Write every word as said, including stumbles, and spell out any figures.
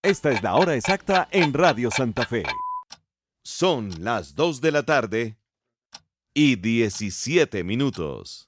Esta es la hora exacta en Radio Santa Fe. Son las dos de la tarde y diecisiete minutos.